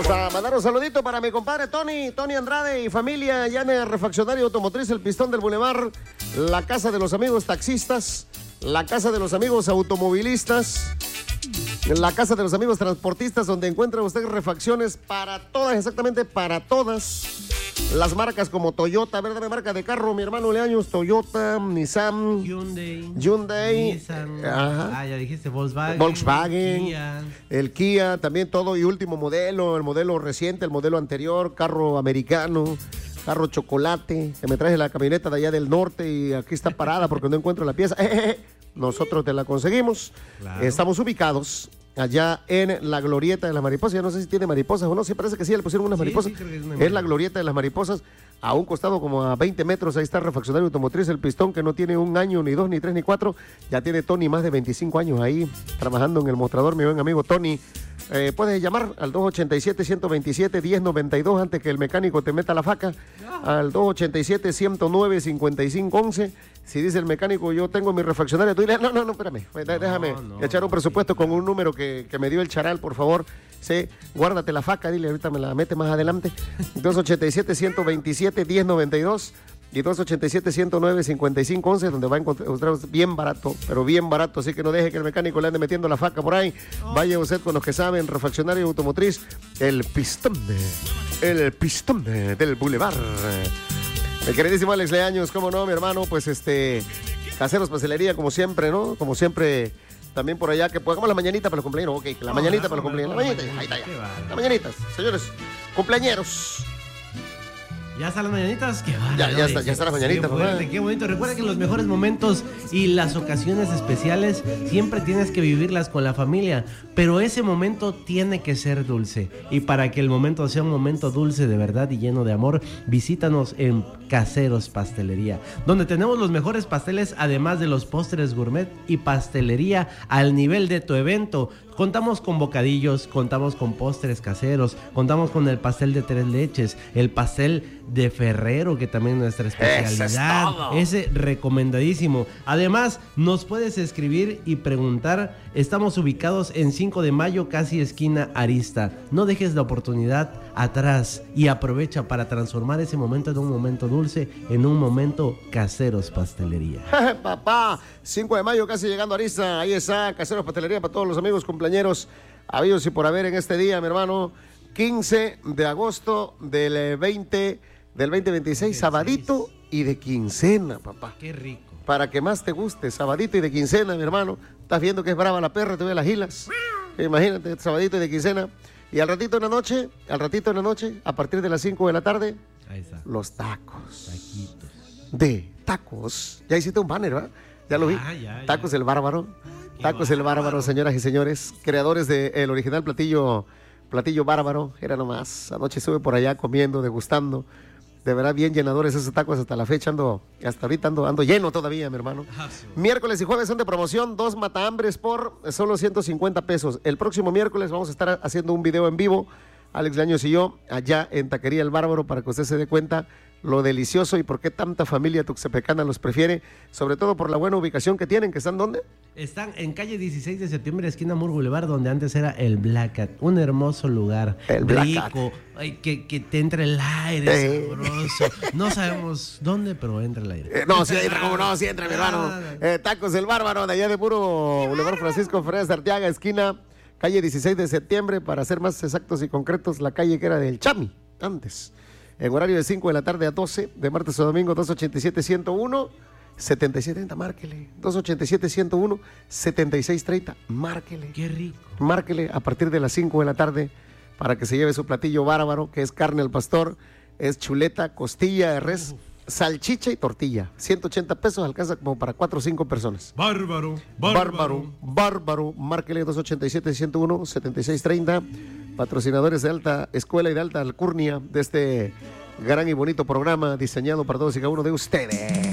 A mandar un saludito para mi compadre Tony Andrade y familia allá en el refaccionario automotriz El Pistón del Boulevard, la casa de los amigos taxistas, la casa de los amigos automovilistas, la casa de los amigos transportistas, donde encuentra usted refacciones para todas, exactamente para todas las marcas como Toyota, ¿verdad? Marca de carro, mi hermano Leaños, Toyota, Nissan, Hyundai, Nissan, ajá. ya dijiste Volkswagen, Kia. El Kia, también todo y último modelo, el modelo reciente, el modelo anterior, carro americano, carro chocolate, que me traje la camioneta de allá del norte y aquí está parada porque no encuentro la pieza. Nosotros te la conseguimos. Claro. Estamos ubicados allá en la Glorieta de las Mariposas. Ya no sé si tiene mariposas o no, sí parece que sí, le pusieron unas mariposas. Sí, es la Glorieta de las Mariposas, a un costado como a 20 metros, ahí está el refaccionario automotriz El Pistón, que no tiene un año, ni dos, ni tres, ni cuatro. Ya tiene Tony más de 25 años ahí, trabajando en el mostrador, mi buen amigo Tony. Puedes llamar al 287-127-1092 antes que el mecánico te meta la faca, al 287-109-5511. Si dice el mecánico, yo tengo mi refaccionario, tú dile, no, espérame, déjame echar un presupuesto con un número que me dio el charal, por favor. Sí, guárdate la faca, dile, ahorita me la mete más adelante. 287-127-1092 y 287-109-5511, donde va a encontrar bien barato, pero bien barato, así que no deje que el mecánico le ande metiendo la faca por ahí. Vaya usted con los que saben, refaccionario automotriz, El Pistón del Boulevard. El queridísimo Alex Leaños, cómo no, mi hermano, pues Caseros Pastelería, como siempre, ¿no? Como siempre, también por allá, que pongamos la mañanita para los cumpleaños. Ok, la mañanita para los cumpleaños. La mañanita, ahí está ya. Las mañanitas, señores, cumpleañeros. Ya están las mañanitas, qué bárbaro. Ya están las mañanitas, qué bonito. Recuerda que los mejores momentos y las ocasiones especiales siempre tienes que vivirlas con la familia, pero ese momento tiene que ser dulce. Y para que el momento sea un momento dulce de verdad y lleno de amor, visítanos en Caseros Pastelería, donde tenemos los mejores pasteles, además de los postres gourmet y pastelería al nivel de tu evento. Contamos con bocadillos, contamos con postres caseros, contamos con el pastel de 3 leches, el pastel de Ferrero, que también es nuestra especialidad. Ese recomendadísimo. Además, nos puedes escribir y preguntar. Estamos ubicados en 5 de mayo, casi esquina Arista. No dejes la oportunidad atrás y aprovecha para transformar ese momento de un momento dulce en un momento Caseros Pastelería. Papá, 5 de mayo, casi llegando a Arista. Ahí está, Caseros Pastelería para todos los amigos cumpleañeros habidos y por haber en este día, mi hermano. 15 de agosto del 2026, sabadito y de quincena, papá. Qué rico. Para que más te guste, sabadito y de quincena, mi hermano. Estás viendo que es brava la perra, te ve las gilas. Imagínate, sabadito y de quincena. Y al ratito en la noche, a partir de las 5 de la tarde, ahí está. Los tacos. Taquitos. De tacos. Ya hiciste un banner, ¿verdad? Ya lo vi. Tacos el Bárbaro. Tacos el Bárbaro, señoras y señores. Creadores del original platillo Bárbaro. Era nomás. Anoche estuve por allá comiendo, degustando. De verdad, bien llenadores esos tacos hasta la fecha. Hasta ahorita ando lleno todavía, mi hermano. Miércoles y jueves son de promoción. 2 matahambres por solo 150 pesos. El próximo miércoles vamos a estar haciendo un video en vivo, Alex Leaños y yo, allá en Taquería El Bárbaro, para que usted se dé cuenta lo delicioso y por qué tanta familia tuxtepecana los prefiere, sobre todo por la buena ubicación que tienen, que están ¿dónde? Están en calle 16 de septiembre, esquina Moore Boulevard, donde antes era el Black Cat, un hermoso lugar, el rico, que te entre el aire, sabroso, no sabemos dónde, pero entra el aire. Sí entra, como no, sí entra, mi hermano. Tacos el Bárbaro, de allá de puro Boulevard Francisco Fernández Arteaga, esquina calle 16 de septiembre, para ser más exactos y concretos, la calle que era del Chami, antes. En horario de 5 de la tarde a 12, de martes a domingo, 287-101-7630, márquele. 287-101-7630, márquele. Qué rico. Márquele a partir de las 5 de la tarde para que se lleve su platillo bárbaro, que es carne al pastor, es chuleta, costilla de res, salchicha y tortilla. 180 pesos, alcanza como para 4 o 5 personas. Bárbaro. Márquele 287-101-7630. Patrocinadores de alta escuela y de alta alcurnia de este gran y bonito programa diseñado para todos y cada uno de ustedes.